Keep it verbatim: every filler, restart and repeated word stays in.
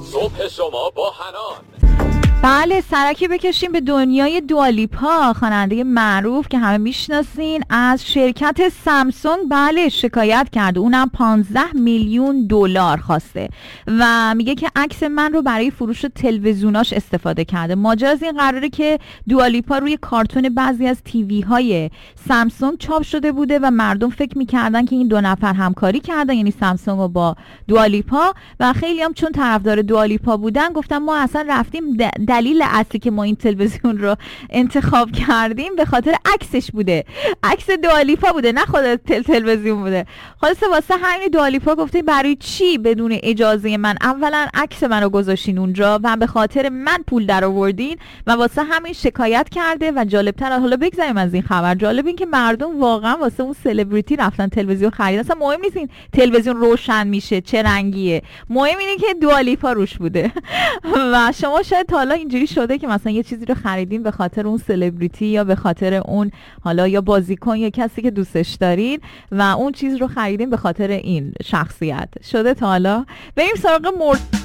صبح شما با حنان. بله، سرکی بکشیم به دنیای دوالیپا، خواننده معروف که همه میشناسین. از شرکت سامسونگ بله شکایت کرده، اونم پانزده میلیون دلار خواسته و میگه که عکس من رو برای فروش تلویزیوناش استفاده کرده. ماجرا از این قراره که دوالیپا روی کارتون بعضی از تیوی های سامسونگ چاپ شده بوده و مردم فکر میکردن که این دو نفر همکاری کردن، یعنی سامسونگ و با دوالیپا، و خیلی هم چون طرفدار دوالیپا بودن گفتن ما اصلا رفتیم دلیل اصلی که ما این تلویزیون رو انتخاب کردیم به خاطر عکسش بوده، عکس دوالیپا بوده، نه خود تل تلویزیون بوده. خلاصه واسه همین دوالیپا گفته برای چی بدون اجازه من اولا عکس منو گذاشتین اونجا و به خاطر من پول در آوردین، و واسه همین شکایت کرده. و جالبتر، حالا بگذاریم از این خبر، جالب این که مردم واقعا واسه اون سلبریتی رفتن تلویزیون خریدن. اصلا مهم نیست این تلویزیون روشن میشه چه رنگیه، مهم اینه که دوالیپا روش بوده. و شما شاید تا حالا اینجوری شده که مثلا یه چیزی رو خریدین به خاطر اون سلبریتی یا به خاطر اون حالا یا بازیکن یا کسی که دوستش دارین و اون چیز رو خریدین به خاطر این شخصیت، شده تا حالا؟ بریم سراغ مرد